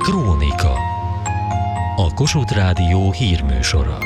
Krónika. A Kossuth Rádió hírműsora.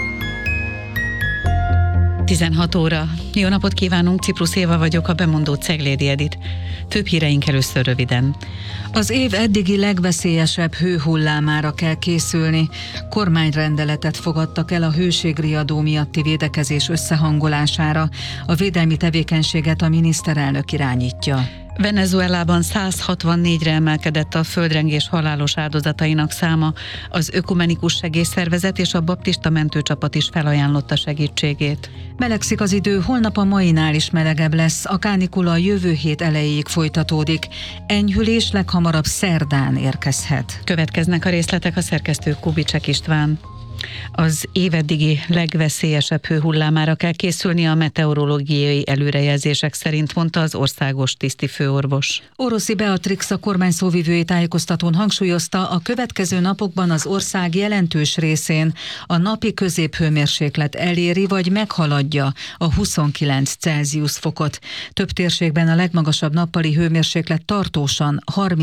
16 óra. Jó napot kívánunk, Ciprus Éva vagyok, a bemondó Ceglédi Edit. Több híreink először röviden. Az év eddigi legveszélyesebb hőhullámára kell készülni. Kormányrendeletet fogadtak el a hőségriadó miatti védekezés összehangolására. A védelmi tevékenységet a miniszterelnök irányítja. Venezuelában 164-re emelkedett a földrengés halálos áldozatainak száma. Az Ökumenikus Segélyszervezet és a baptista mentőcsapat is felajánlotta segítségét. Melegszik az idő, holnap a mainál is melegebb lesz, a kánikula a jövő hét elejéig folytatódik. Enyhülés leghamarabb szerdán érkezhet. Következnek a részletek, a szerkesztő Kubicsek István. Az éveddigi legveszélyesebb hőhullámára kell készülni a meteorológiai előrejelzések szerint, mondta az országos tisztifőorvos. Oroszi Beatrix, a kormány szóvivői tájékoztatón hangsúlyozta, a következő napokban az ország jelentős részén a napi középhőmérséklet eléri vagy meghaladja a 29 Celsius fokot. Több térségben a legmagasabb nappali hőmérséklet tartósan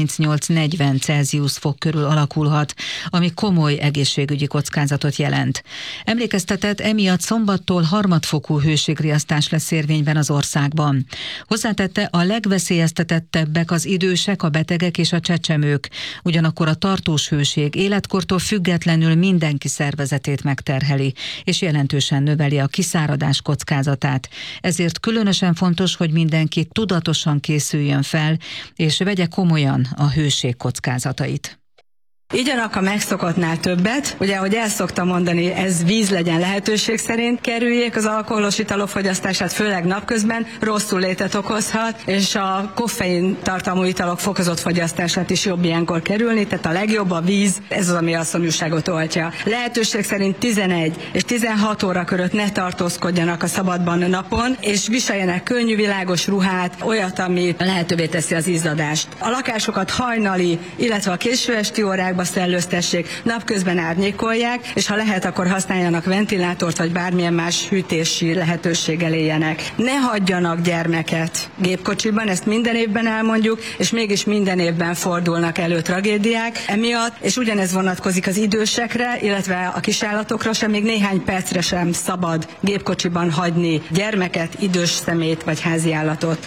38-40 Celsius fok körül alakulhat, ami komoly egészségügyi kockázatot jelent. Emlékeztetett, emiatt szombattól harmadfokú hőségriasztás lesz érvényben az országban. Hozzátette, a legveszélyeztetettebbek az idősek, a betegek és a csecsemők. Ugyanakkor a tartós hőség életkortól függetlenül mindenki szervezetét megterheli, és jelentősen növeli a kiszáradás kockázatát. Ezért különösen fontos, hogy mindenki tudatosan készüljön fel, és vegye komolyan a hőség kockázatait. Igyanak a megszokottnál többet, ugye, ahogy el szoktam mondani, ez víz legyen lehetőség szerint, kerüljék az alkoholos italok fogyasztását, főleg napközben, rosszul létet okozhat, és a koffein tartalmú italok fokozott fogyasztását is jobb ilyenkor kerülni, tehát a legjobb a víz, ez az, ami a szomjúságot oltja. Lehetőség szerint 11 és 16 óra között ne tartózkodjanak a szabadban napon, és viseljenek könnyű, világos ruhát, olyat, ami lehetővé teszi az izzadást. A lakásokat hajnali, illetve a késő esti órákban szellőztessék, napközben árnyékolják, és ha lehet, akkor használjanak ventilátort, vagy bármilyen más hűtési lehetőséggel éljenek. Ne hagyjanak gyermeket gépkocsiban, ezt minden évben elmondjuk, és mégis minden évben fordulnak elő tragédiák emiatt, és ugyanez vonatkozik az idősekre, illetve a kisállatokra sem, még néhány percre sem szabad gépkocsiban hagyni gyermeket, idős személyt vagy háziállatot.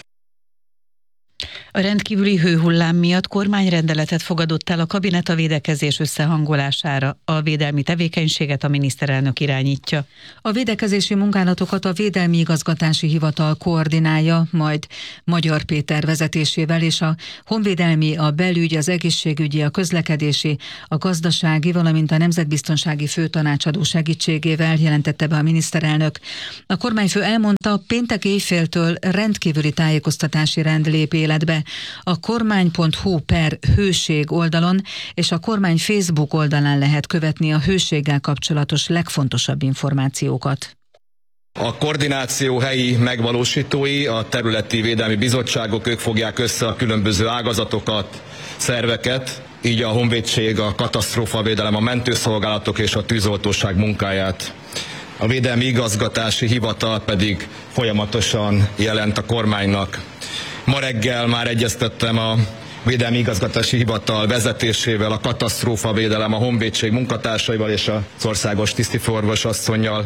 A rendkívüli hőhullám miatt kormányrendeletet fogadott el a kabinet a védekezés összehangolására. A védelmi tevékenységet a miniszterelnök irányítja. A védekezési munkálatokat a Védelmi Igazgatási Hivatal koordinálja, majd Magyar Péter vezetésével, és a honvédelmi, a belügy, az egészségügyi, a közlekedési, a gazdasági, valamint a nemzetbiztonsági főtanácsadó segítségével, jelentette be a miniszterelnök. A kormányfő elmondta, péntek éjféltől rendkívüli tájékoztatási rend lép életbe. A kormány.hu/hőség oldalon és a kormány Facebook oldalán lehet követni a hőséggel kapcsolatos legfontosabb információkat. A koordináció helyi megvalósítói, a területi védelmi bizottságok, ők fogják össze a különböző ágazatokat, szerveket, így a honvédség, a katasztrófavédelem, a mentőszolgálatok és a tűzoltóság munkáját. A Védelmi Igazgatási Hivatal pedig folyamatosan jelent a kormánynak. Ma reggel már egyeztettem a Védelmi Igazgatási Hivatal vezetésével, a katasztrófavédelem, a honvédség munkatársaival és az országos tisztifőorvos asszonnyal.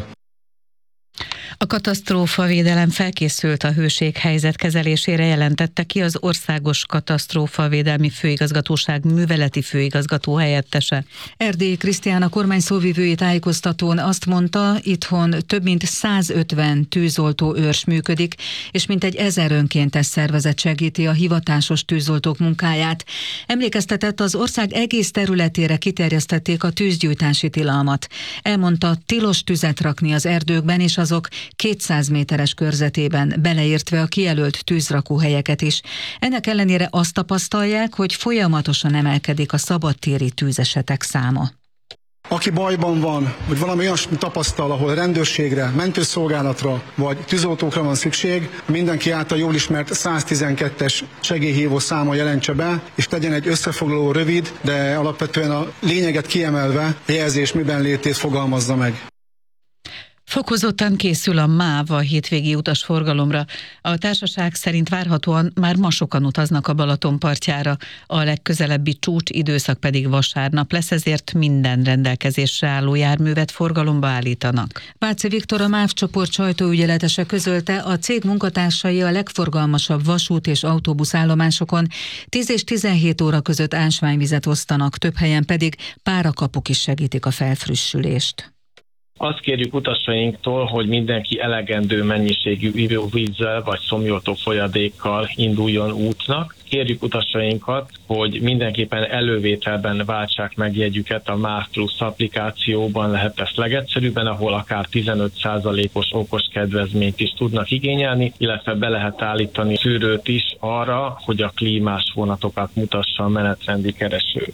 A katasztrófavédelem felkészült a hőséghelyzet kezelésére, jelentette ki az Országos Katasztrófavédelmi Főigazgatóság műveleti főigazgató helyettese. Erdélyi Krisztián, a kormány szóvivői tájékoztatón azt mondta, itthon több mint 150 tűzoltó őrs működik, és mintegy 1000 önkéntes szervezet segíti a hivatásos tűzoltók munkáját. Emlékeztetett, az ország egész területére kiterjesztették a tűzgyújtási tilalmat. Elmondta, tilos tüzet rakni az erdőkben, és azok 200 méteres körzetében, beleértve a kijelölt tűzrakóhelyeket is. Ennek ellenére azt tapasztalják, hogy folyamatosan emelkedik a szabadtéri tűzesetek száma. Aki bajban van, vagy valami olyasmi tapasztal, ahol rendőrségre, mentőszolgálatra vagy tűzoltókra van szükség, mindenki által jól ismert 112-es segélyhívó száma jelentse be, és tegyen egy összefoglaló, rövid, de alapvetően a lényeget kiemelve a jelzés miben létét fogalmazza meg. Fokozottan készül a MÁV a hétvégi utasforgalomra. A társaság szerint várhatóan már ma sokan utaznak a Balaton partjára, a legközelebbi csúcs időszak pedig vasárnap lesz, ezért minden rendelkezésre álló járművet forgalomba állítanak. Páci Viktor, a MÁV csoport sajtóügyeletese közölte, a cég munkatársai a legforgalmasabb vasút és autóbuszállomásokon 10 és 17 óra között ásványvizet osztanak, több helyen pedig párakapuk is segítik a felfrissülést. Azt kérjük utasainktól, hogy mindenki elegendő mennyiségű ivóvízzel vagy szomjoltó folyadékkal induljon útnak. Kérjük utasainkat, hogy mindenképpen elővételben váltsák meg jegyüket a MÁV Plus applikációban, lehet ezt legegyszerűbben, ahol akár 15%-os okos kedvezményt is tudnak igényelni, illetve be lehet állítani szűrőt is arra, hogy a klímás vonatokat mutassa a menetrendi kereső.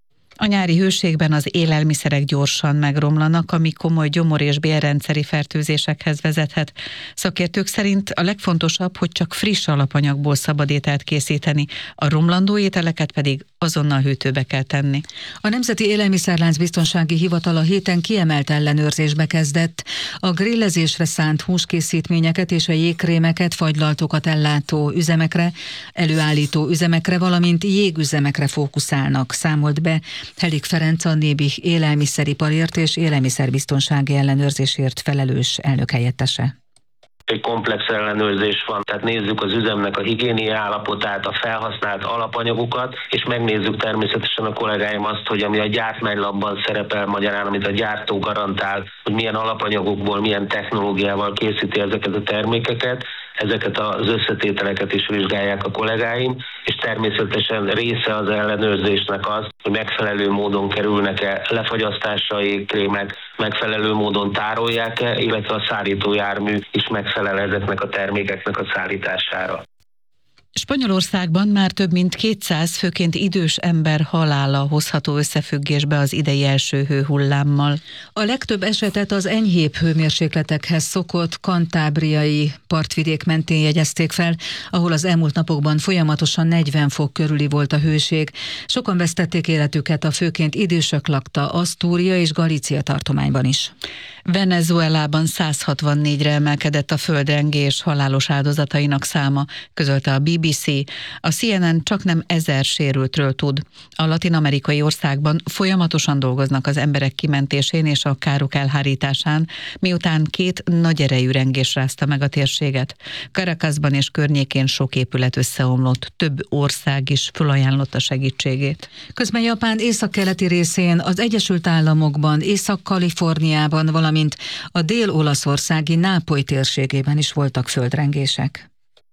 A nyári hőségben az élelmiszerek gyorsan megromlanak, ami komoly gyomor- és bélrendszeri fertőzésekhez vezethet. Szakértők szerint a legfontosabb, hogy csak friss alapanyagból szabad ételt készíteni, a romlandó ételeket pedig azonnal hűtőbe kell tenni. A Nemzeti Élelmiszerlánc Biztonsági Hivatal a héten kiemelt ellenőrzésbe kezdett. A grillezésre szánt húskészítményeket és a jégkrémeket, fagylaltokat ellátó üzemekre, előállító üzemekre, valamint jégüzemekre fókuszálnak, számolt be Helik Ferenc, a Nébih élelmiszeriparért és élelmiszerbiztonsági ellenőrzésért felelős elnökhelyettese. Egy komplex ellenőrzés van, tehát nézzük az üzemnek a higiéniai állapotát, a felhasznált alapanyagokat, és megnézzük természetesen a kollégáim azt, hogy ami a gyártmánylapban szerepel magyarán, amit a gyártó garantál, hogy milyen alapanyagokból, milyen technológiával készíti ezeket a termékeket, ezeket az összetételeket is vizsgálják a kollégáim, és természetesen része az ellenőrzésnek az, hogy megfelelő módon kerülnek-e lefagyasztásra a jégkrémek, megfelelő módon tárolják-e, illetve a szállítójármű is megfelel ezeknek a termékeknek a szállítására. Spanyolországban már több mint 200 főként idős ember halála hozható összefüggésbe az idei első hőhullámmal. A legtöbb esetet az enyhébb hőmérsékletekhez szokott kantábriai partvidék mentén jegyezték fel, ahol az elmúlt napokban folyamatosan 40 fok körüli volt a hőség. Sokan vesztették életüket, a főként idősök lakta Asztúria és Galícia tartományban is. Venezuelában 164-re emelkedett a földrengés halálos áldozatainak száma, közölte a BBC. A CNN csaknem 1000 sérültről tud. A latin-amerikai országban folyamatosan dolgoznak az emberek kimentésén és a károk elhárításán, miután 2 nagy erejű rengés rázta meg a térséget. Caracasban és környékén sok épület összeomlott, több ország is felajánlotta segítségét. Közben Japán északkeleti részén, az Egyesült Államokban, Észak-Kaliforniában, valamint a dél-olaszországi Nápoly térségében is voltak földrengések.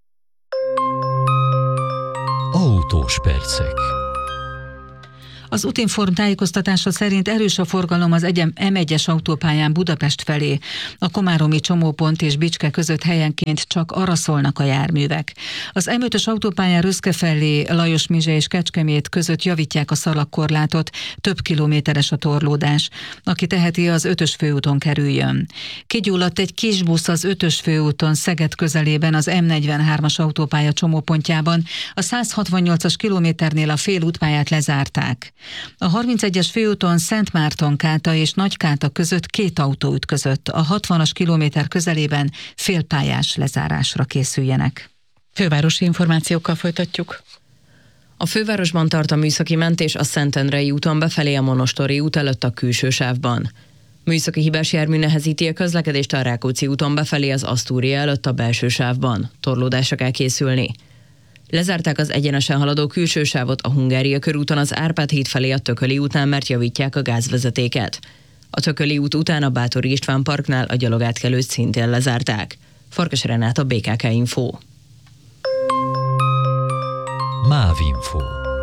Autós percek. Az Utinform tájékoztatása szerint erős a forgalom az M1-es autópályán Budapest felé. A komáromi csomópont és Bicske között helyenként csak arra szólnak a járművek. Az M5-ös autópályán Röszke felé, Lajos-Mizse és Kecskemét között javítják a szalagkorlátot, több kilométeres a torlódás. Aki teheti, az 5-ös főúton kerüljön. Kigyulladt egy kisbusz az 5-ös főúton Szeged közelében az M43-as autópálya csomópontjában. A 168-as kilométernél a félútpályát lezárták. A 31-es főúton Szentmártonkáta és Nagykáta között 2 autó ütközött. A 60-as kilométer közelében félpályás lezárásra készüljenek. Fővárosi információkkal folytatjuk. A fővárosban tart a műszaki mentés a Szentendrei úton befelé a Monostori út előtt a külső sávban. Műszaki hibás jármű nehezíti a közlekedést a Rákóczi úton befelé az Asztúria előtt a belső sávban. Torlódásra kell készülni. Lezárták az egyenesen haladó külső sávot a Hungária körúton az Árpád híd felé a Tököli útnál, mert javítják a gázvezetéket. A Tököli út után a Báthori István parknál a gyalogátkelőt szintén lezárták. Farkas Renát, a BKK Info. MÁV Info.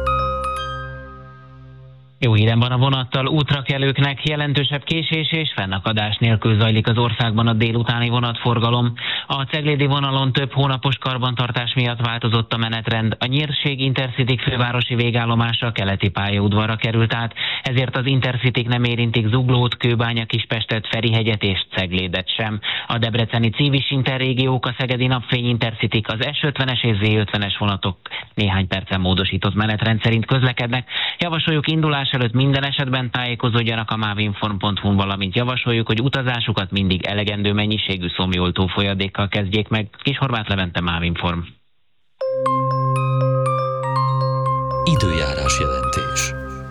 Jó hírem van a vonattal, útrakelőknek, jelentősebb késés és fennakadás nélkül zajlik az országban a délutáni vonatforgalom. A ceglédi vonalon több hónapos karbantartás miatt változott a menetrend. A Nyírség Intercity fővárosi végállomása keleti pályaudvarra került át, ezért az Intercityk nem érintik Zuglót, Kőbánya, Kispestet, Ferihegyet és Ceglédet sem. A debreceni Civis Interrégiók, a szegedi Napfény Intercityk, az S50-es és Z50-es vonatok néhány percen módosított menetrend szerint közlekednek. Javasoljuk indulás előtt minden esetben tájékozódjanak a mavinform.hu-n, valamint javasoljuk, hogy utazásukat mindig elegendő mennyiségű szomjoltó folyadékkal kezdjék meg. Kishorváth Levente, Mavinform. Időjárás jelentés.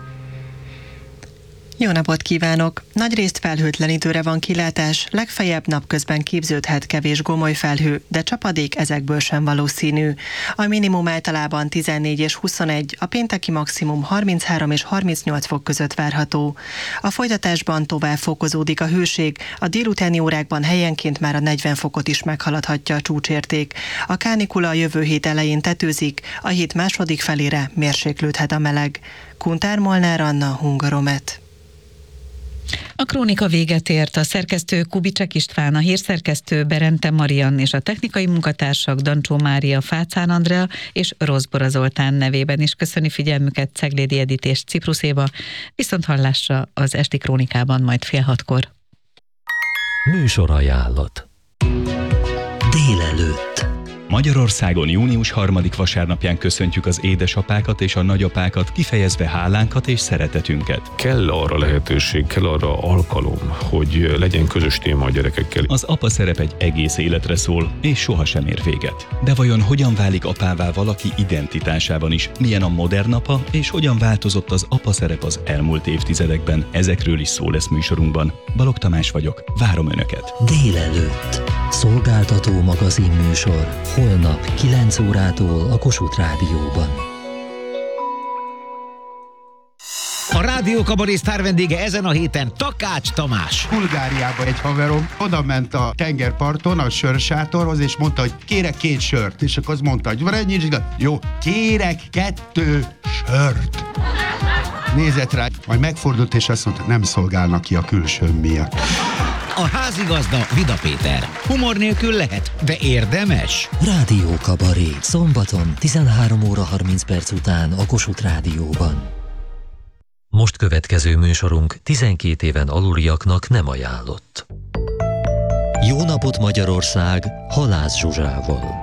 Jó napot kívánok! Nagyrészt felhőtlen időre van kilátás, legfeljebb napközben képződhet kevés gomoly felhő, de csapadék ezekből sem valószínű. A minimum általában 14 és 21, a pénteki maximum 33 és 38 fok között várható. A folytatásban tovább fokozódik a hőség, a délutáni órákban helyenként már a 40 fokot is meghaladhatja a csúcsérték. A kánikula a jövő hét elején tetőzik, a hét második felére mérséklődhet a meleg. Kuntár Molnár Anna, Hungaromet. A krónika véget ért, a szerkesztő Kubicek István, a hírszerkesztő Berente Marian és a technikai munkatársak Dancsó Mária, Fácán Andrea és Rozbora Zoltán nevében is köszöni figyelmüket Ceglédi Edit és Ciprus Éva. Viszont hallásra az esti krónikában majd 5:30. Műsorajánlat. Délelőtt. Magyarországon június 3. vasárnapján köszöntjük az édesapákat és a nagyapákat, kifejezve hálánkat és szeretetünket. Kell arra lehetőség, kell arra alkalom, hogy legyen közös téma a gyerekekkel. Az apa szerep egy egész életre szól, és sohasem ér véget. De vajon hogyan válik apává valaki identitásában is? Milyen a modern apa, és hogyan változott az apa szerep az elmúlt évtizedekben? Ezekről is szó lesz műsorunkban. Balogh Tamás vagyok, várom Önöket. Délelőtt. Szolgáltató magazinműsor. Holnap 9 órától a Kossuth Rádióban. A Rádió Kabaré sztár vendége ezen a héten Takács Tamás. Bulgáriába egy haverom oda ment a tengerparton a sörsátorhoz, és mondta, hogy kérek 2 sört. És akkor az mondta, hogy van ennyi, jó, kérek 2 sört. Nézett rá, majd megfordult, és azt mondta, nem szolgálnak ki a külsőm miatt. A házigazda Vida Péter. Humor nélkül lehet, de érdemes. Rádió Kabaré. Szombaton 13 óra 30 perc után a Kossuth Rádióban. Most következő műsorunk 12 éven aluliaknak nem ajánlott. Jó napot Magyarország, Halász Zsuzsával.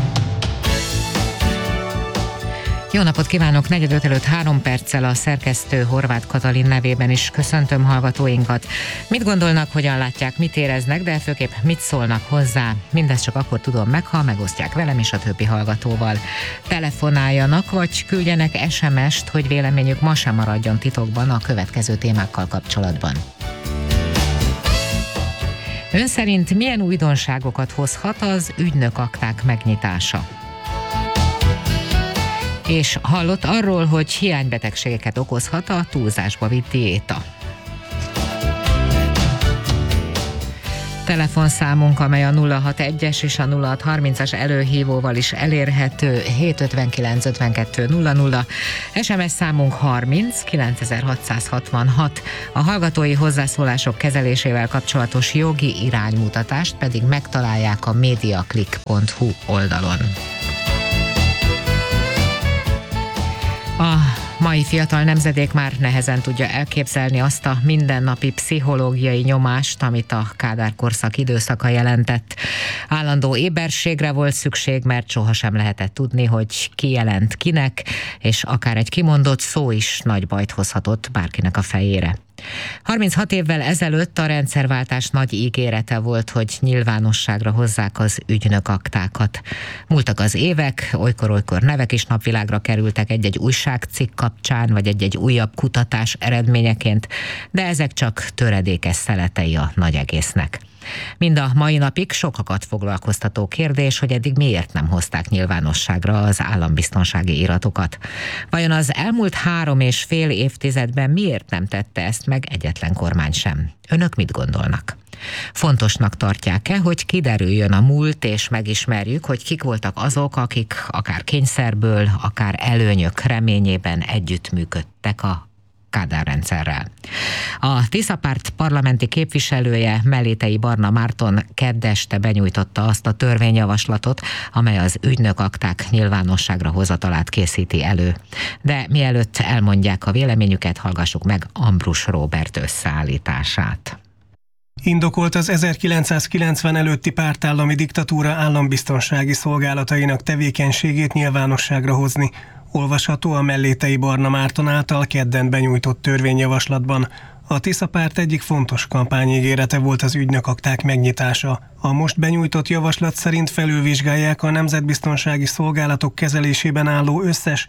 Jó napot kívánok! 4:45 előtt 3 perccel a szerkesztő Horváth Katalin nevében is köszöntöm hallgatóinkat. Mit gondolnak, hogyan látják, mit éreznek, de főképp mit szólnak hozzá? Mindezt csak akkor tudom meg, ha megosztják velem és a többi hallgatóval. Telefonáljanak, vagy küldjenek SMS-t, hogy véleményük ma sem maradjon titokban a következő témákkal kapcsolatban. Ön szerint milyen újdonságokat hozhat az ügynökakták megnyitása? És hallott arról, hogy hiánybetegségeket okozhat a túlzásba vitt diéta. Telefonszámunk, amely a 061-es és a 0630-as előhívóval is elérhető, 759 52 00. SMS számunk 30 9666. A hallgatói hozzászólások kezelésével kapcsolatos jogi iránymutatást pedig megtalálják a mediaclick.hu oldalon. A mai fiatal nemzedék már nehezen tudja elképzelni azt a mindennapi pszichológiai nyomást, amit a Kádár-korszak időszaka jelentett. Állandó éberségre volt szükség, mert sohasem lehetett tudni, hogy ki jelent kinek, és akár egy kimondott szó is nagy bajt hozhatott bárkinek a fejére. 36 évvel ezelőtt a rendszerváltás nagy ígérete volt, hogy nyilvánosságra hozzák az ügynökaktákat. Múltak az évek, olykor-olykor nevek is napvilágra kerültek egy-egy újságcikk kapcsán, vagy egy-egy újabb kutatás eredményeként, de ezek csak töredékes szeletei a nagy egésznek. Mind a mai napig sokakat foglalkoztató kérdés, hogy eddig miért nem hozták nyilvánosságra az állambiztonsági iratokat. Vajon az elmúlt 3,5 évtizedben miért nem tette ezt meg egyetlen kormány sem? Önök mit gondolnak? Fontosnak tartják-e, hogy kiderüljön a múlt, és megismerjük, hogy kik voltak azok, akik akár kényszerből, akár előnyök reményében együttműködtek a Kádár rendszerrel. A Tisza Párt parlamenti képviselője, Mellétei Barna Márton kedd este benyújtotta azt a törvényjavaslatot, amely az ügynökakták nyilvánosságra hozatalát készíti elő. De mielőtt elmondják a véleményüket, hallgassuk meg Ambrus Róbert összeállítását. Indokolt az 1990 előtti pártállami diktatúra állambiztonsági szolgálatainak tevékenységét nyilvánosságra hozni. Olvasható a Mellétei Barna Márton által kedden benyújtott törvényjavaslatban. A Tisza párt egyik fontos kampányígérete volt az ügynökakták megnyitása. A most benyújtott javaslat szerint felülvizsgálják a nemzetbiztonsági szolgálatok kezelésében álló összes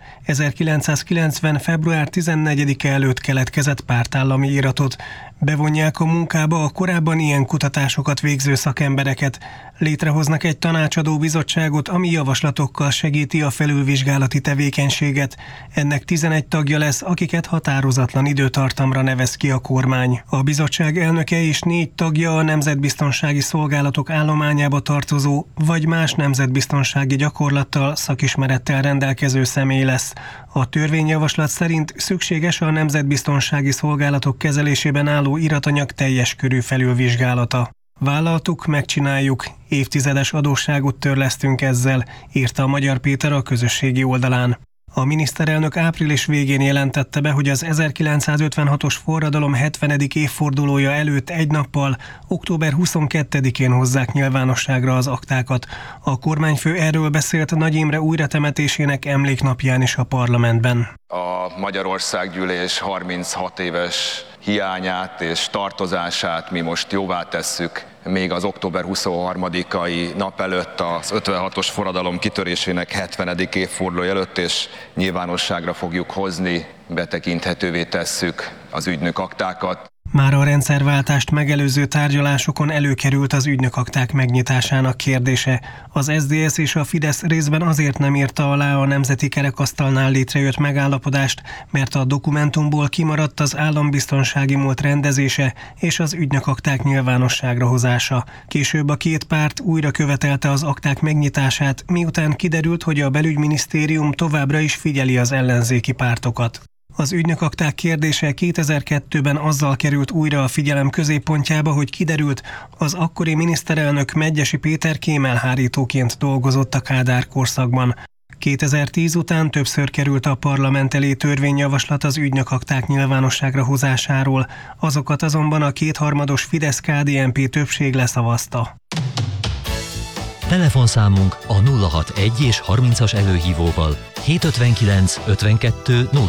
1990. február 14-e előtt keletkezett pártállami iratot. Bevonják a munkába a korábban ilyen kutatásokat végző szakembereket. Létrehoznak egy tanácsadó bizottságot, ami javaslatokkal segíti a felülvizsgálati tevékenységet. Ennek 11 tagja lesz, akiket határozatlan időtartamra nevez ki a kormány. A bizottság elnöke és 4 tagja a nemzetbiztonsági szolgálatok állományába tartozó, vagy más nemzetbiztonsági gyakorlattal, szakismerettel rendelkező személy lesz. A törvényjavaslat szerint szükséges a nemzetbiztonsági szolgálatok kezelésében álló iratanyag teljes körű felülvizsgálata. Vállaltuk, megcsináljuk, évtizedes adósságot törlesztünk ezzel, írta Magyar Péter a közösségi oldalán. A miniszterelnök április végén jelentette be, hogy az 1956-os forradalom 70. évfordulója előtt egy nappal, október 22-én hozzák nyilvánosságra az aktákat. A kormányfő erről beszélt Nagy Imre újratemetésének emléknapján is a parlamentben. A Magyarországgyűlés 36 éves hiányát és tartozását mi most jóvá tesszük, még az október 23-ai nap előtt, az 56-os forradalom kitörésének 70. évfordulója előtt, és nyilvánosságra fogjuk hozni, betekinthetővé tesszük az ügynökaktákat. Már a rendszerváltást megelőző tárgyalásokon előkerült az ügynökakták megnyitásának kérdése. Az SZDSZ és a Fidesz részben azért nem írta alá a Nemzeti Kerekasztalnál létrejött megállapodást, mert a dokumentumból kimaradt az állambiztonsági múlt rendezése és az ügynökakták nyilvánosságra hozása. Később a két párt újra követelte az akták megnyitását, miután kiderült, hogy a belügyminisztérium továbbra is figyeli az ellenzéki pártokat. Az ügynökakták kérdése 2002-ben azzal került újra a figyelem középpontjába, hogy kiderült, az akkori miniszterelnök Medgyessy Péter kémelhárítóként dolgozott a Kádár korszakban. 2010 után többször került a parlament elé törvényjavaslat az ügynökakták nyilvánosságra hozásáról, azokat azonban a kétharmados Fidesz-KDNP többség leszavazta. Telefonszámunk a 061 és 30-as előhívóval 759 52 00.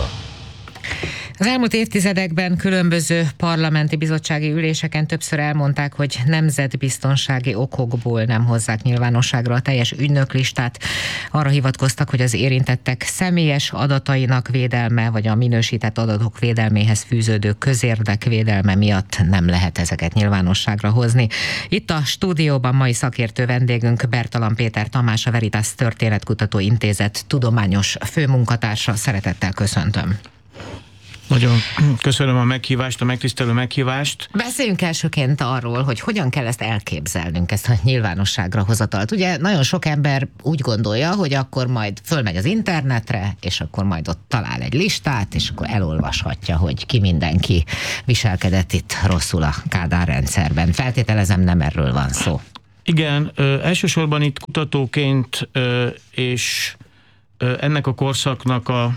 Az elmúlt évtizedekben különböző parlamenti bizottsági üléseken többször elmondták, hogy nemzetbiztonsági okokból nem hozzák nyilvánosságra a teljes ügynöklistát. Arra hivatkoztak, hogy az érintettek személyes adatainak védelme, vagy a minősített adatok védelméhez fűződő közérdek védelme miatt nem lehet ezeket nyilvánosságra hozni. Itt a stúdióban mai szakértő vendégünk Bertalan Péter Tamás, a Veritas Történetkutató Intézet tudományos főmunkatársa. Szeretettel köszöntöm. Nagyon köszönöm a meghívást, a megtisztelő meghívást. Beszéljünk elsőként arról, hogy hogyan kell ezt elképzelnünk, ezt a nyilvánosságra hozatalt. Ugye nagyon sok ember úgy gondolja, hogy akkor majd fölmegy az internetre, és akkor majd ott talál egy listát, és akkor elolvashatja, hogy ki mindenki viselkedett itt rosszul a Kádár rendszerben. Feltételezem, nem erről van szó. Igen, elsősorban itt kutatóként és ennek a korszaknak a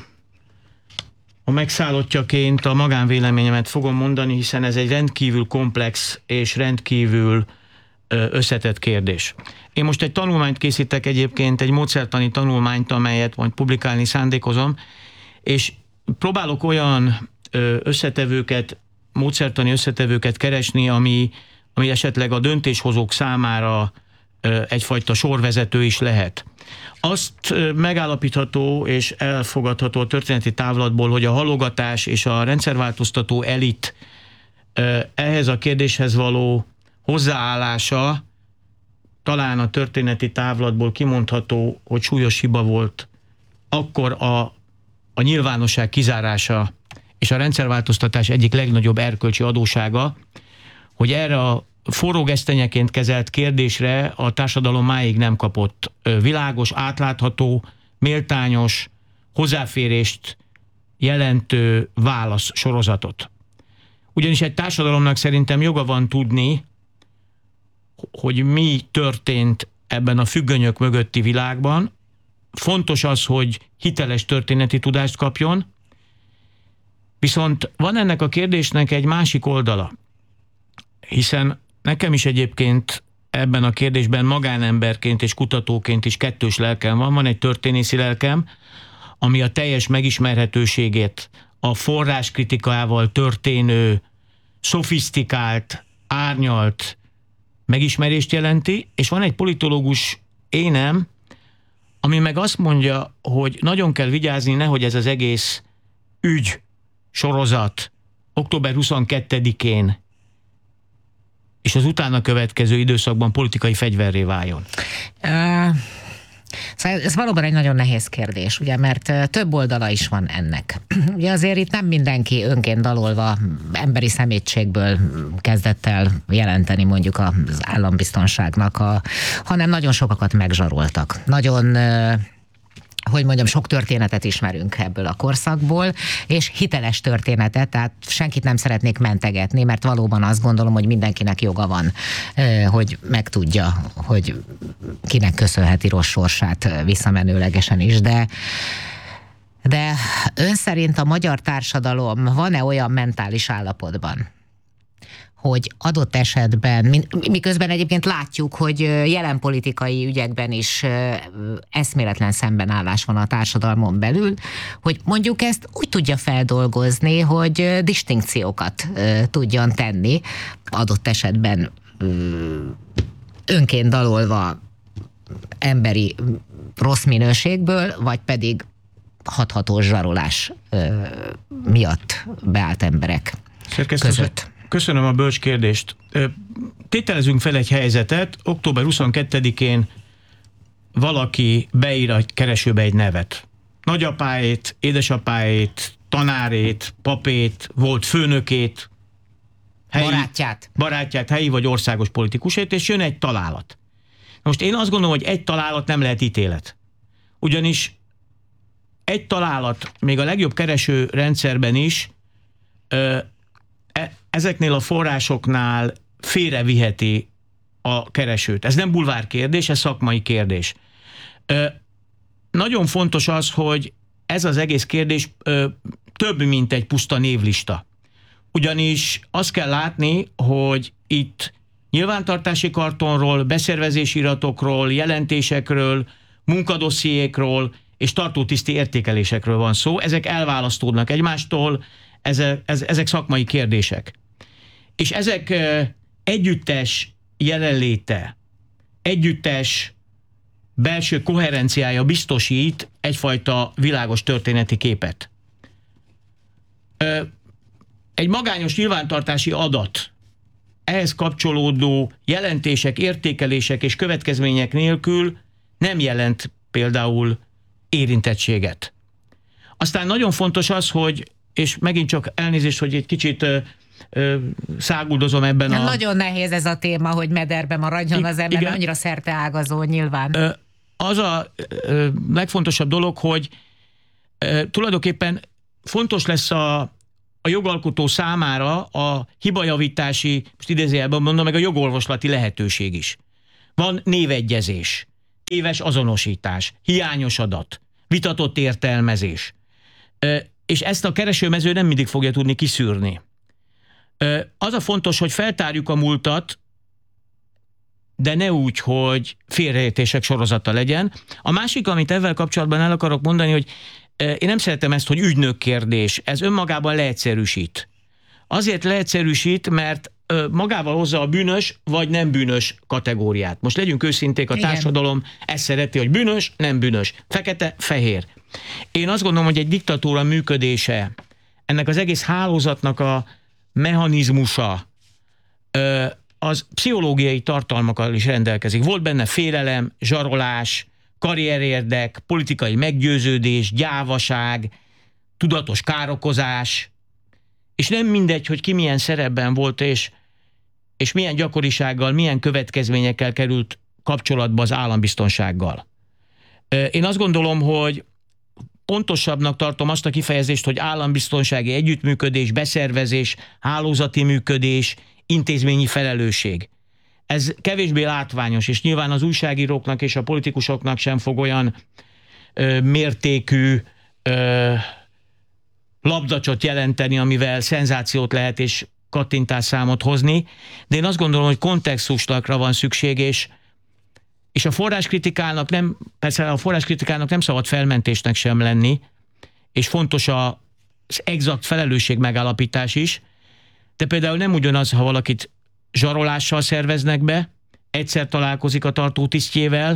megszállottjaként a magánvéleményemet fogom mondani, hiszen ez egy rendkívül komplex és rendkívül összetett kérdés. Én most egy tanulmányt készítek egyébként, egy módszertani tanulmányt, amelyet majd publikálni szándékozom, és próbálok olyan összetevőket, módszertani összetevőket keresni, ami esetleg a döntéshozók számára egyfajta sorvezető is lehet. Azt megállapítható és elfogadható a történeti távlatból, hogy a halogatás és a rendszerváltoztató elit ehhez a kérdéshez való hozzáállása talán a történeti távlatból kimondható, hogy súlyos hiba volt. Akkor a nyilvánosság kizárása és a rendszerváltoztatás egyik legnagyobb erkölcsi adósága, hogy erre a forró gesztenyeként kezelt kérdésre a társadalom máig nem kapott világos, átlátható, méltányos, hozzáférést jelentő válasz sorozatot. Ugyanis egy társadalomnak szerintem joga van tudni, hogy mi történt ebben a függönyök mögötti világban. Fontos az, hogy hiteles történeti tudást kapjon, viszont van ennek a kérdésnek egy másik oldala, hiszen nekem is egyébként ebben a kérdésben magánemberként és kutatóként is kettős lelkem van. Van egy történészi lelkem, ami a teljes megismerhetőségét, a forráskritikával történő, szofisztikált, árnyalt megismerést jelenti, és van egy politológus énem, ami meg azt mondja, hogy nagyon kell vigyázni, nehogy ez az egész ügy, sorozat október 22-én és az utána következő időszakban politikai fegyverré váljon. Szóval ez valóban egy nagyon nehéz kérdés, ugye, mert több oldala is van ennek. Ugye azért itt nem mindenki önként dalolva emberi szemétségből kezdett el jelenteni mondjuk az állambiztonságnak, hanem nagyon sokakat megzsaroltak. Nagyon hogy mondjam, sok történetet ismerünk ebből a korszakból, és hiteles történetet, tehát senkit nem szeretnék mentegetni, mert valóban azt gondolom, hogy mindenkinek joga van, hogy megtudja, hogy kinek köszönheti rossz sorsát visszamenőlegesen is, de ön szerint a magyar társadalom van-e olyan mentális állapotban, hogy adott esetben, miközben egyébként látjuk, hogy jelen politikai ügyekben is eszméletlen szembenállás van a társadalmon belül, hogy mondjuk ezt úgy tudja feldolgozni, hogy distinkciókat tudjon tenni, adott esetben önként dalolva emberi rossz minőségből, vagy pedig hathatós zsarolás miatt beállt emberek között. Köszönöm a bölcs kérdést. Tételezünk fel egy helyzetet, október 22-én valaki beír a keresőbe egy nevet. Nagyapáét, édesapáét, tanárét, papét, volt főnökét, barátját, helyi vagy országos politikusét, és jön egy találat. Most én azt gondolom, hogy egy találat nem lehet ítélet. Ugyanis egy találat, még a legjobb kereső rendszerben is ezeknél a forrásoknál félreviheti a keresőt. Ez nem bulvár kérdés, ez szakmai kérdés. Nagyon fontos az, hogy ez az egész kérdés több, mint egy puszta névlista. Ugyanis azt kell látni, hogy itt nyilvántartási kartonról, beszervezési iratokról, jelentésekről, munkadossziékról és tartótiszti értékelésekről van szó. Ezek elválasztódnak egymástól, ezek szakmai kérdések. És ezek együttes jelenléte, együttes belső koherenciája biztosít egyfajta világos történeti képet. Egy magányos nyilvántartási adat, ehhez kapcsolódó jelentések, értékelések és következmények nélkül nem jelent például érintettséget. Aztán nagyon fontos az, hogy, és megint csak elnézést, hogy egy kicsit száguldozom ebben Nagyon nehéz ez a téma, hogy mederbe maradjon az ember, annyira szerteágazó nyilván. Az a legfontosabb dolog, hogy tulajdonképpen fontos lesz a jogalkotó számára a hibajavítási, most idézőjelben mondom, meg a jogorvoslati lehetőség is. Van névegyezés, téves azonosítás, hiányos adat, vitatott értelmezés. És ezt a keresőmező nem mindig fogja tudni kiszűrni. Az a fontos, hogy feltárjuk a múltat, de ne úgy, hogy félreértések sorozata legyen. A másik, amit ezzel kapcsolatban el akarok mondani, hogy én nem szeretem ezt, hogy ügynök kérdés. Ez önmagában leegyszerűsít. Azért leegyszerűsít, mert magával hozza a bűnös vagy nem bűnös kategóriát. Most legyünk őszinték, a társadalom ezt szereti, hogy bűnös, nem bűnös, fekete, fehér. Én azt gondolom, hogy egy diktatúra működése, ennek az egész hálózatnak a mechanizmusa, az pszichológiai tartalmakkal is rendelkezik. Volt benne félelem, zsarolás, karrierérdek, politikai meggyőződés, gyávaság, tudatos károkozás, és nem mindegy, hogy ki milyen szerepben volt, és milyen gyakorisággal, milyen következményekkel került kapcsolatba az állambiztonsággal. Én azt gondolom, hogy pontosabbnak tartom azt a kifejezést, hogy állambiztonsági együttműködés, beszervezés, hálózati működés, intézményi felelősség. Ez kevésbé látványos, és nyilván az újságíróknak és a politikusoknak sem fog olyan mértékű labdacsot jelenteni, amivel szenzációt lehet és kattintásszámot hozni, de én azt gondolom, hogy kontextusra van szükség, és a forráskritikának nem, persze a forráskritikának nem szabad felmentésnek sem lenni, és fontos az exakt felelősség megállapítás is, de például nem ugyanaz, ha valakit zsarolással szerveznek be, egyszer találkozik a tartótisztjével,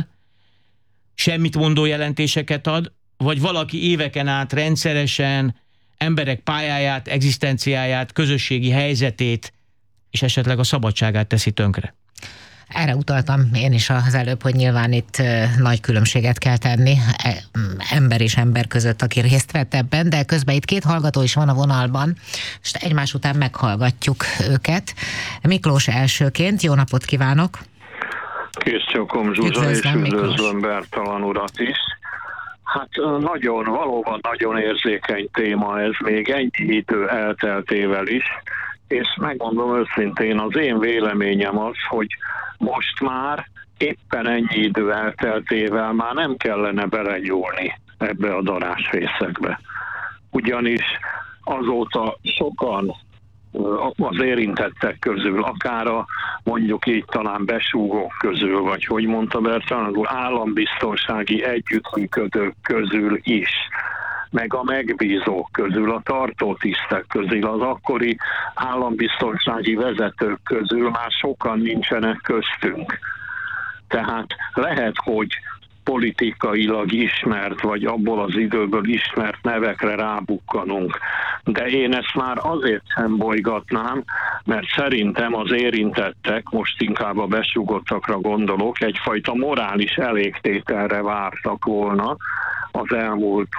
semmit mondó jelentéseket ad, vagy valaki éveken át rendszeresen emberek pályáját, egzisztenciáját, közösségi helyzetét és esetleg a szabadságát teszi tönkre. Erre utaltam én is az előbb, hogy nyilván itt nagy különbséget kell tenni ember és ember között, aki részt vett ebben, de közben itt két hallgató is van a vonalban, és egymás után meghallgatjuk őket. Miklós elsőként, jó napot kívánok! Készcsokom Zsuzsa, és üdvözlöm Bertalan urat is. Hát valóban nagyon érzékeny téma ez, még ennyi idő elteltével is, és megmondom őszintén, az én véleményem az, hogy most már éppen ennyi idő elteltével már nem kellene belenyúlni ebbe a darásfészekbe. Ugyanis azóta sokan az érintettek közül, akár a mondjuk így talán besúgók közül, vagy hogy mondta Bertalan úr, állambiztonsági együttműködők közül is, meg a megbízók közül, a tartótisztek közül, az akkori állambiztonsági vezetők közül már sokan nincsenek köztünk. Tehát lehet, hogy politikailag ismert, vagy abból az időből ismert nevekre rábukkanunk. De én ezt már azért sem bolygatnám, mert szerintem az érintettek, most inkább a besúgottakra gondolok, egyfajta morális elégtételre vártak volna az elmúlt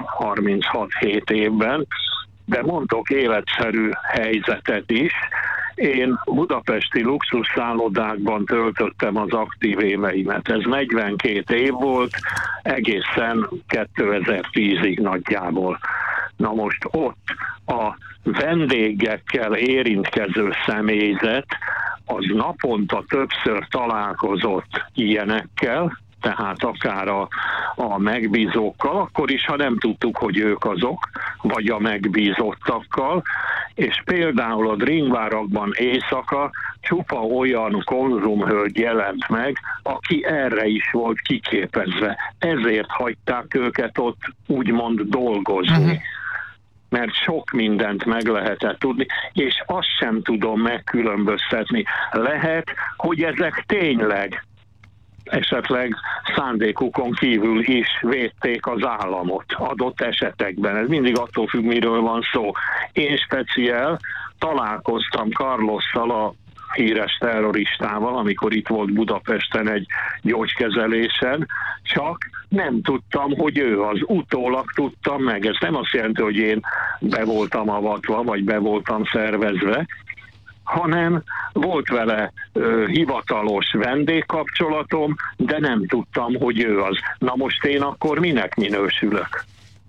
36-7 évben, de mondok életszerű helyzetet is. Én budapesti luxusszállodákban töltöttem az aktív éveimet. Ez 42 év volt, egészen 2010-ig nagyjából. Na most ott a vendégekkel érintkező személyzet az naponta többször találkozott ilyenekkel, tehát akár a megbízókkal, akkor is, ha nem tudtuk, hogy ők azok, vagy a megbízottakkal, és például a drinkbárakban éjszaka csupa olyan konzumhölgy jelent meg, aki erre is volt kiképezve. Ezért hagyták őket ott úgymond dolgozni. Mert sok mindent meg lehetett tudni, és azt sem tudom megkülönböztetni. Lehet, hogy ezek tényleg esetleg szándékukon kívül is védték az államot adott esetekben. Ez mindig attól függ, miről van szó. Én speciál találkoztam Carlosszal, a híres terroristával, amikor itt volt Budapesten egy gyógykezelésen, csak nem tudtam, hogy ő az. Utólag tudtam meg. Ez nem azt jelenti, hogy én be voltam avatva, vagy be voltam szervezve, hanem volt vele hivatalos vendégkapcsolatom, de nem tudtam, hogy ő az. Na most én akkor minek minősülök?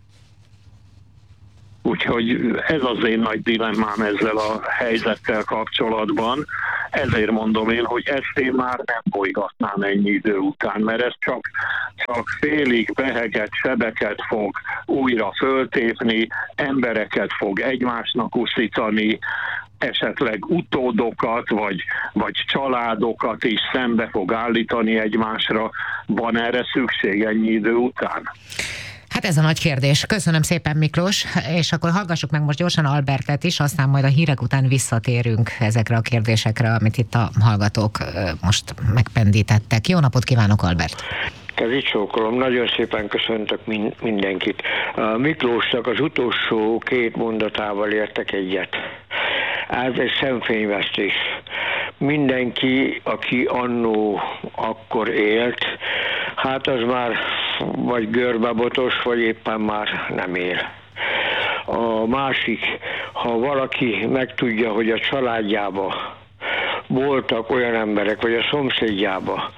Úgyhogy ez az én nagy dilemmám ezzel a helyzettel kapcsolatban. Ezért mondom én, hogy ezt én már nem bolygatnám ennyi idő után, mert ez csak félig beheget sebeket fog újra föltépni, embereket fog egymásnak uszítani, esetleg utódokat, vagy családokat is szembe fog állítani egymásra. Van erre szükség ennyi idő után? Hát ez a nagy kérdés. Köszönöm szépen, Miklós, és akkor hallgassuk meg most gyorsan Albertet is, aztán majd a hírek után visszatérünk ezekre a kérdésekre, amit itt a hallgatók most megpendítettek. Jó napot kívánok, Albert! Kezi csókolom, nagyon szépen köszöntök mindenkit. Miklósnak az utolsó két mondatával értek egyet. Ez egy szemfényvesztés. Mindenki, aki annó akkor élt, hát az már vagy görbebotos, vagy éppen már nem él. A másik, ha valaki megtudja, hogy a családjába voltak olyan emberek, vagy a szomszédjába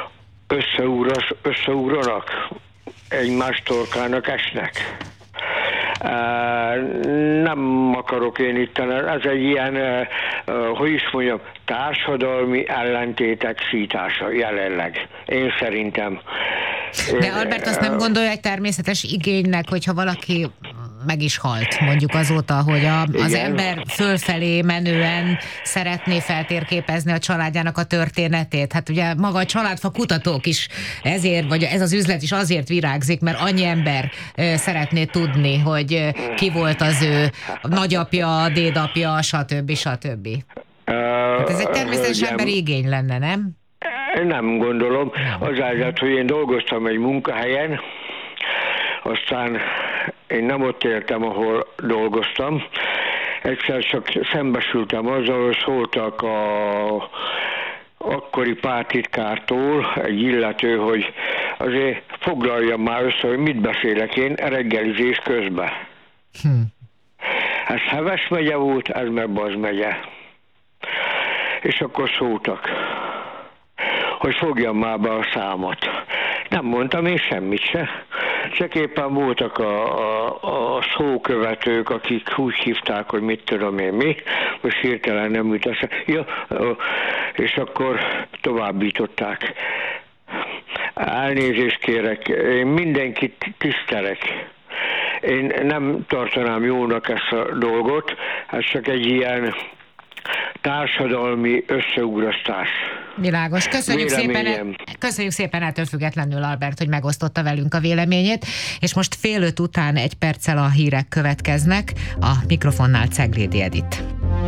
összeugranak, egymás torkának esnek. Nem akarok én itt, ez egy ilyen, hogy is mondjam, társadalmi ellentétek szítása jelenleg. Én szerintem. De Albert azt nem gondolja egy természetes igénynek, hogyha valaki meg is halt, mondjuk azóta, hogy az ember fölfelé menően szeretné feltérképezni a családjának a történetét. Hát ugye maga a családfa kutatók is ezért, vagy ez az üzlet is azért virágzik, mert annyi ember szeretné tudni, hogy ki volt az ő nagyapja, dédapja, stb. Hát ez egy természetes emberi igény lenne, nem? Nem gondolom. Az állít, hogy én dolgoztam egy munkahelyen, aztán én nem ott éltem, ahol dolgoztam. Egyszer csak szembesültem azzal, hogy szóltak a akkori pártitkártól egy illető, hogy azért foglaljam már össze, hogy mit beszélek én reggelizés közben. Ez Heves megye volt, ez meg Baz megye. És akkor szóltak, hogy fogjam már be a számot. Nem mondtam én semmit se. Csak éppen voltak a szókövetők, akik úgy hívták, hogy mit tudom én mi, most hirtelen nem jut eszembe. Ja, és akkor továbbították. Elnézést kérek, én mindenkit tisztelek. Én nem tartanám jónak ezt a dolgot, ez csak egy ilyen társadalmi összeugrasztás. Világos. Köszönjük szépen ettől függetlenül, Albert, hogy megosztotta velünk a véleményét, és most 4:30 után 1 perccel a hírek következnek, a mikrofonnál Ceglédi Edit.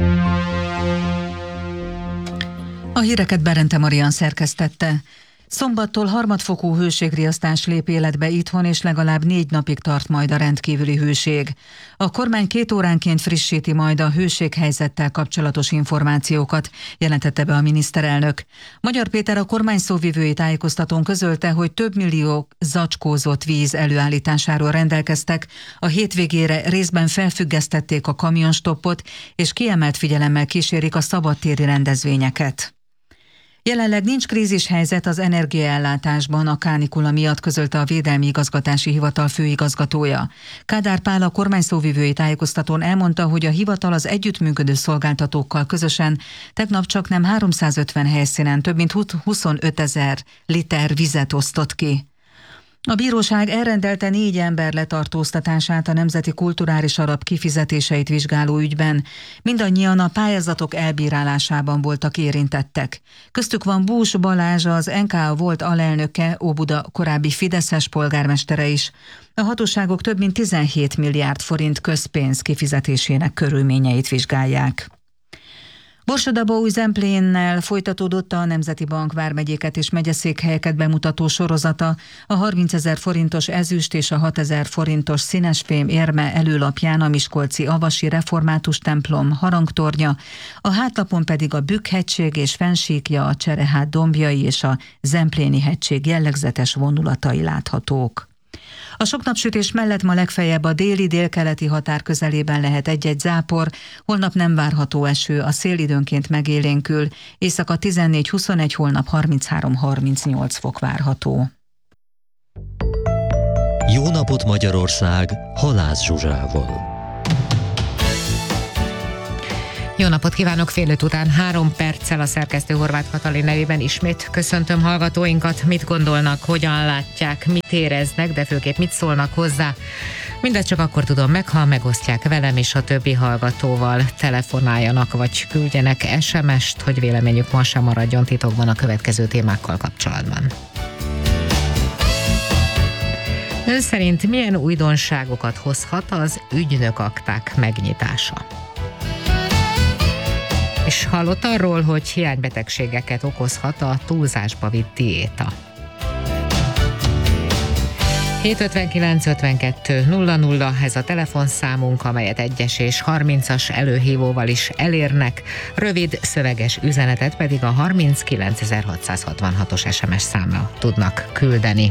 A híreket Berente Marian szerkesztette. Szombattól harmadfokú hőségriasztás lép életbe itthon, és legalább 4 napig tart majd a rendkívüli hőség. A kormány 2 óránként frissíti majd a hőséghelyzettel kapcsolatos információkat, jelentette be a miniszterelnök. Magyar Péter, a kormány szóvivői tájékoztatón közölte, hogy több millió zacskózott víz előállításáról rendelkeztek, a hétvégére részben felfüggesztették a kamionstoppot, és kiemelt figyelemmel kísérik a szabadtéri rendezvényeket. Jelenleg nincs krízishelyzet az energiaellátásban a kánikula miatt, közölte a Védelmi Igazgatási Hivatal főigazgatója. Kádár Pál, a kormány szóvivői tájékoztatón elmondta, hogy a hivatal az együttműködő szolgáltatókkal közösen tegnap csaknem 350 helyszínen több mint 25 000 liter vizet osztott ki. A bíróság elrendelte 4 ember letartóztatását a Nemzeti Kulturális Alap kifizetéseit vizsgáló ügyben. Mindannyian a pályázatok elbírálásában voltak érintettek. Köztük van Bús Balázs, az NKA volt alelnöke, Óbuda korábbi fideszes polgármestere is. A hatóságok több mint 17 milliárd forint közpénz kifizetésének körülményeit vizsgálják. Borsod-Abaúj-Zemplénnel folytatódott a Nemzeti Bank vármegyéket és megyeszékhelyeket bemutató sorozata. A 30 000 forintos ezüst és a 6 000 forintos színesfém érme előlapján a miskolci Avasi Református templom harangtornya, a hátlapon pedig a Bükk-hegység és fennsíkja, a Cserehát dombjai és a Zempléni hegység jellegzetes vonulatai láthatók. A sok napsütés mellett ma legfeljebb a déli-délkeleti határ közelében lehet egy-egy zápor, holnap nem várható eső, a szél időnként megélénkül, éjszaka 14-21, holnap 33-38 fok várható. Jó napot Magyarország, Halász Zsuzsával. Jó napot kívánok, 4:30 után 3 perccel a szerkesztő Horváth Katalin nevében ismét köszöntöm hallgatóinkat. Mit gondolnak, hogyan látják, mit éreznek, de főképp mit szólnak hozzá. Mindezt csak akkor tudom meg, ha megosztják velem és a többi hallgatóval. Telefonáljanak vagy küldjenek SMS-t, hogy véleményük ma sem maradjon titokban a következő témákkal kapcsolatban. Ön szerint milyen újdonságokat hozhat az ügynökakták megnyitása? És hallott arról, hogy hiánybetegségeket okozhat a túlzásba vitt diéta. 759 52 00, ez a telefonszámunk, amelyet 1-es és 30-as előhívóval is elérnek, rövid szöveges üzenetet pedig a 39666-os SMS számra tudnak küldeni.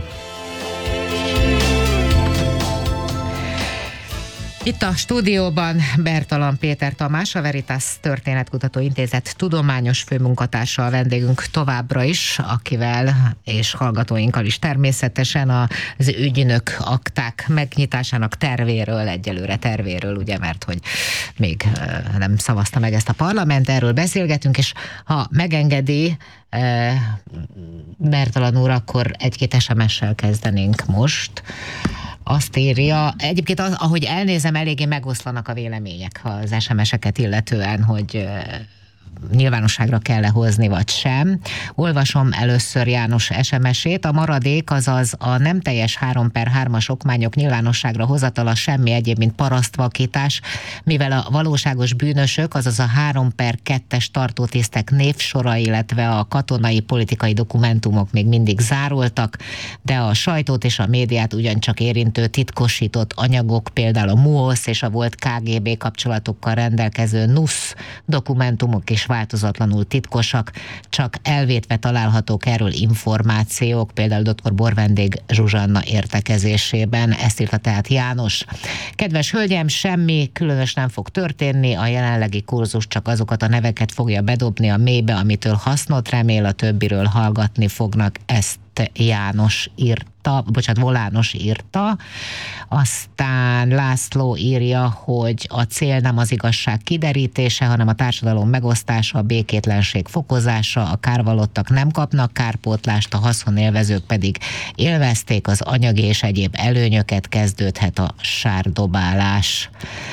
Itt a stúdióban Bertalan Péter Tamás, a Veritas Történetkutató Intézet tudományos főmunkatársa a vendégünk továbbra is, akivel és hallgatóinkkal is természetesen az ügynök akták megnyitásának egyelőre tervéről, ugye, mert hogy még nem szavazta meg ezt a parlament, erről beszélgetünk, és ha megengedi Bertalan úr, akkor 1-2 SMS-sel kezdenénk most. azt írja, egyébként ahogy elnézem, eléggé megoszlanak a vélemények az SMS-eket illetően, hogy nyilvánosságra kell-e hozni, vagy sem. Olvasom először János SMS-ét. A maradék, azaz a nem teljes 3/3-as okmányok nyilvánosságra hozatala semmi egyéb, mint parasztvakítás, mivel a valóságos bűnösök, azaz a 3/2-es tartótisztek névsora, illetve a katonai politikai dokumentumok még mindig zároltak, de a sajtót és a médiát ugyancsak érintő titkosított anyagok, például a MUOSZ és a volt KGB kapcsolatokkal rendelkező NUSZ dokumentumok is változatlanul titkosak, csak elvétve találhatók erről információk, például dr. Borvendég Zsuzsanna értekezésében. Ezt írta tehát János. Kedves hölgyem, semmi különös nem fog történni, a jelenlegi kurzus csak azokat a neveket fogja bedobni a mélybe, amitől hasznot remél, a többiről hallgatni fognak. Ezt János írta, Volános írta. Aztán László írja, hogy a cél nem az igazság kiderítése, hanem a társadalom megosztása, a békétlenség fokozása, a kárvalottak nem kapnak kárpótlást, a haszonélvezők pedig élvezték az anyagi és egyéb előnyöket, kezdődhet a sárdobálás.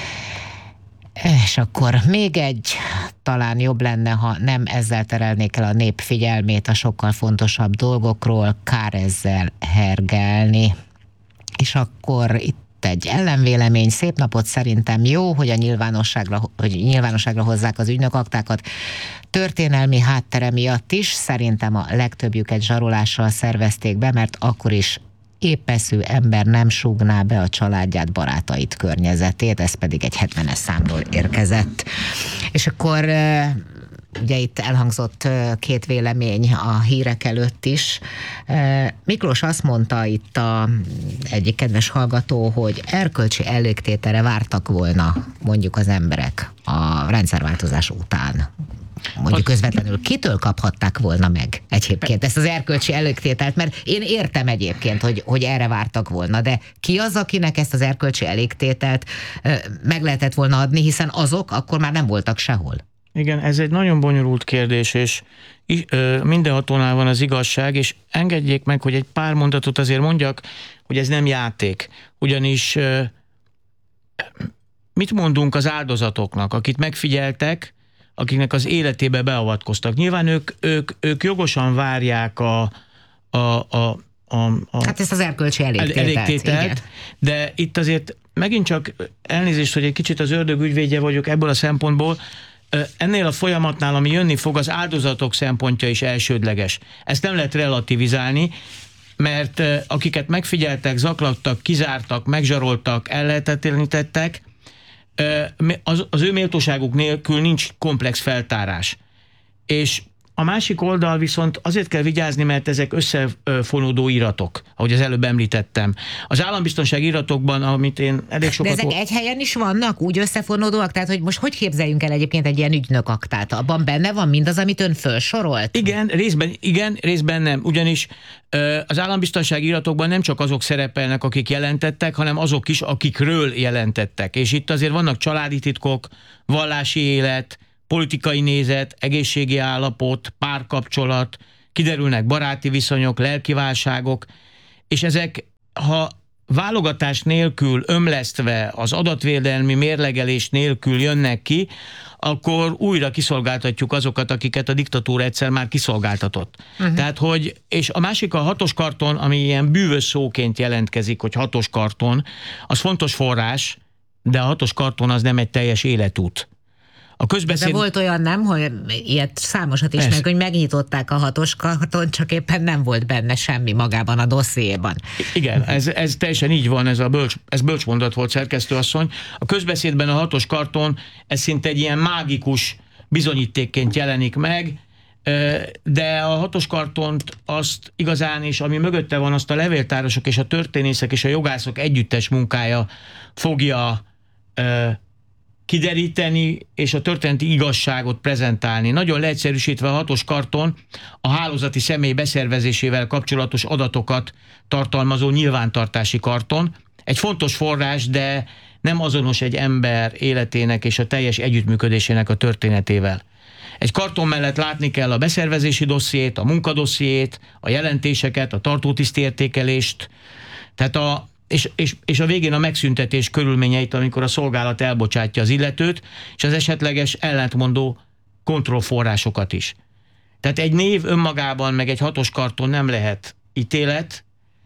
És akkor még egy, talán jobb lenne, ha nem ezzel terelnék el a nép figyelmét a sokkal fontosabb dolgokról, kár ezzel hergelni. És akkor itt egy ellenvélemény, szép napot, szerintem jó, hogy nyilvánosságra hozzák az ügynökaktákat. Történelmi háttere miatt is, szerintem a legtöbbjüket zsarolással szervezték be, mert akkor is épeszű ember nem súgná be a családját, barátait, környezetét, ez pedig egy 70-es számról érkezett. És akkor ugye itt elhangzott két vélemény a hírek előtt is. Miklós azt mondta itt egyik kedves hallgató, hogy erkölcsi elégtételre vártak volna mondjuk az emberek a rendszerváltozás után. Mondjuk közvetlenül kitől kaphatták volna meg egyébként ezt az erkölcsi elégtételt, mert én értem egyébként, hogy erre vártak volna, de ki az, akinek ezt az erkölcsi elégtételt meg lehetett volna adni, hiszen azok akkor már nem voltak sehol. Igen, ez egy nagyon bonyolult kérdés, és mindenhatónál van az igazság, és engedjék meg, hogy egy pár mondatot azért mondjak, hogy ez nem játék. Ugyanis mit mondunk az áldozatoknak, akit megfigyeltek, akiknek az életébe beavatkoztak? Nyilván ők jogosan várják hát ezt az erkölcsi elégtételt, de itt azért megint csak elnézést, hogy egy kicsit az ördög ügyvédje vagyok ebből a szempontból, ennél a folyamatnál, ami jönni fog, az áldozatok szempontja is elsődleges. Ezt nem lehet relativizálni, mert akiket megfigyeltek, zaklattak, kizártak, megzsaroltak, ellehetetlenítettek, az ő méltóságuk nélkül nincs komplex feltárás. És a másik oldal viszont azért kell vigyázni, mert ezek összefonódó iratok, ahogy az előbb említettem. Az állambiztonsági iratokban, amit én elég sokat... De ezek egy helyen is vannak, úgy összefonódóak? Tehát, hogy most hogy képzeljünk el egyébként egy ilyen ügynökaktát? Abban benne van mindaz, amit ön felsorolt? Igen, részben nem. Ugyanis az állambiztonsági iratokban nem csak azok szerepelnek, akik jelentettek, hanem azok is, akikről jelentettek. És itt azért vannak családi titkok, vallási élet, politikai nézet, egészségi állapot, párkapcsolat, kiderülnek baráti viszonyok, lelkiválságok, és ezek, ha válogatás nélkül, ömlesztve, az adatvédelmi mérlegelés nélkül jönnek ki, akkor újra kiszolgáltatjuk azokat, akiket a diktatúra egyszer már kiszolgáltatott. Tehát, és a másik a hatos karton, ami ilyen bűvös szóként jelentkezik, hogy hatos karton, az fontos forrás, de a hatos karton az nem egy teljes életút. De volt olyan, nem, hogy ilyet számosat ismerünk, hogy megnyitották a hatos karton, csak éppen nem volt benne semmi magában a dossziéban. Igen, ez teljesen így van, ez bölcsmondat volt, szerkesztőasszony. A közbeszédben a hatos karton, ez szinte egy ilyen mágikus bizonyítékként jelenik meg, de a hatos kartont azt igazán, és ami mögötte van, azt a levéltárosok és a történészek és a jogászok együttes munkája fogja kideríteni, és a történeti igazságot prezentálni. Nagyon leegyszerűsítve a hatos karton a hálózati személy beszervezésével kapcsolatos adatokat tartalmazó nyilvántartási karton. Egy fontos forrás, de nem azonos egy ember életének és a teljes együttműködésének a történetével. Egy karton mellett látni kell a beszervezési dossziét, a munkadossziét, a jelentéseket, a tartótiszti értékelést. Tehát és a végén a megszüntetés körülményeit, amikor a szolgálat elbocsátja az illetőt, és az esetleges ellentmondó kontrollforrásokat is. Tehát egy név önmagában, meg egy 6-os karton nem lehet ítélet,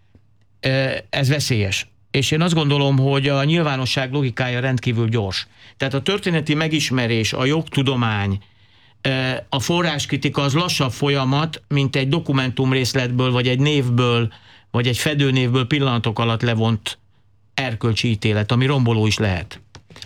ez veszélyes. És én azt gondolom, hogy a nyilvánosság logikája rendkívül gyors. Tehát a történeti megismerés, a jogtudomány, a forráskritika az lassabb folyamat, mint egy dokumentumrészletből, vagy egy névből, vagy egy fedőnévből pillanatok alatt levont erkölcsi ítélet, ami romboló is lehet.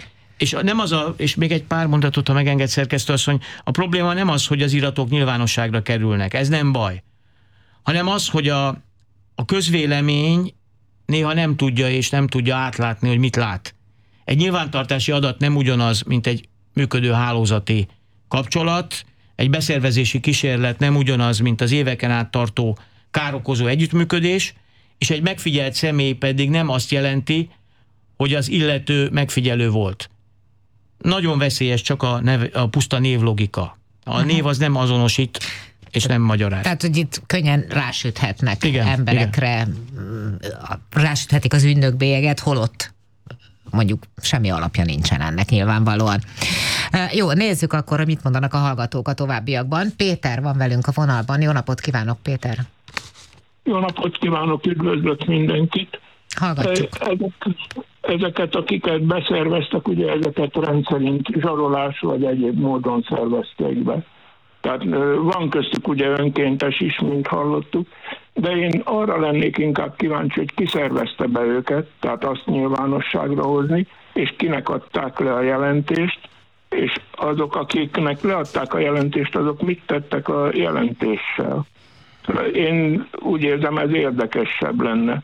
És még egy pár mondatot, ha megenged, szerkesztő asszony, a probléma nem az, hogy az iratok nyilvánosságra kerülnek, ez nem baj, hanem az, hogy a közvélemény néha nem tudja és nem tudja átlátni, hogy mit lát. Egy nyilvántartási adat nem ugyanaz, mint egy működő hálózati kapcsolat, egy beszervezési kísérlet nem ugyanaz, mint az éveken át tartó károkozó együttműködés, és egy megfigyelt személy pedig nem azt jelenti, hogy az illető megfigyelő volt. Nagyon veszélyes csak a puszta névlogika. A név az nem azonosít, és nem magyaráz. Tehát, hogy itt könnyen rásüthetnek emberekre, rásüthetik az ügynökbélyeget, holott mondjuk semmi alapja nincsen ennek nyilvánvalóan. Jó, nézzük akkor, hogy mit mondanak a hallgatók a továbbiakban. Péter van velünk a vonalban. Jó napot kívánok, Péter! Jó napot kívánok, üdvözlök mindenkit! Hallgatjuk. Ezeket, akiket beszerveztek, ugye ezeket rendszerint zsarolás vagy egyéb módon szervezték be. Tehát van köztük ugye önkéntes is, mint hallottuk, de én arra lennék inkább kíváncsi, hogy ki szervezte be őket, tehát azt nyilvánosságra hozni, és kinek adták le a jelentést, és azok, akiknek leadták a jelentést, azok mit tettek a jelentéssel. Én úgy érzem, ez érdekesebb lenne.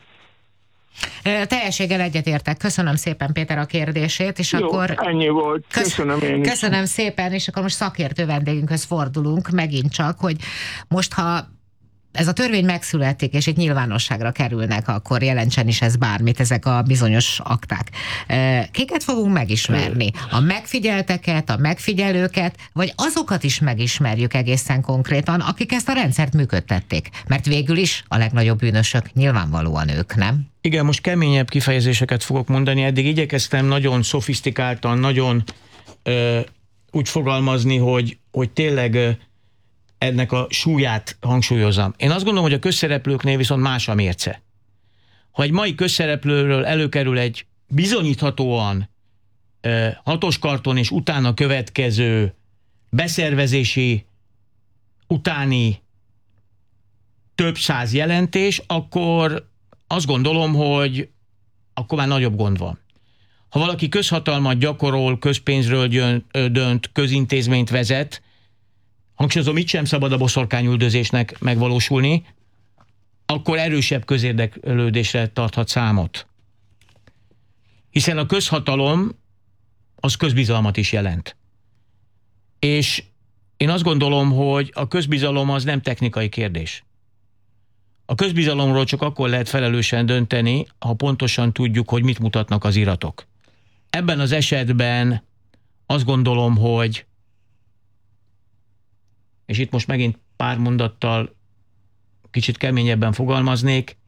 Teljességgel egyetértek. Köszönöm szépen, Péter, a kérdését. És jó, akkor ennyi volt. Köszönöm én is. Köszönöm szépen, és akkor most szakértő vendégünkhöz fordulunk megint csak, hogy most, ha ez a törvény megszületik, és itt nyilvánosságra kerülnek, akkor jelentsen is ez bármit, ezek a bizonyos akták. Kiket fogunk megismerni? A megfigyelteket, a megfigyelőket, vagy azokat is megismerjük egészen konkrétan, akik ezt a rendszert működtették? Mert végül is a legnagyobb bűnösök nyilvánvalóan ők, nem? Igen, most keményebb kifejezéseket fogok mondani. Eddig igyekeztem nagyon szofisztikáltan, nagyon úgy fogalmazni, hogy tényleg ennek a súlyát hangsúlyozom. Én azt gondolom, hogy a közszereplőknél viszont más a mérce. Ha egy mai közszereplőről előkerül egy bizonyíthatóan 6-os karton és utána következő beszervezési utáni több száz jelentés, akkor azt gondolom, hogy akkor már nagyobb gond van. Ha valaki közhatalmat gyakorol, közpénzről dönt, közintézményt vezet, hangsúlyozom, itt sem szabad a boszorkányüldözésnek megvalósulni, akkor erősebb közérdeklődésre tarthat számot. Hiszen a közhatalom az közbizalmat is jelent. És én azt gondolom, hogy a közbizalom az nem technikai kérdés. A közbizalomról csak akkor lehet felelősen dönteni, ha pontosan tudjuk, hogy mit mutatnak az iratok. Ebben az esetben azt gondolom, hogy, és itt most megint pár mondattal kicsit keményebben fogalmaznék,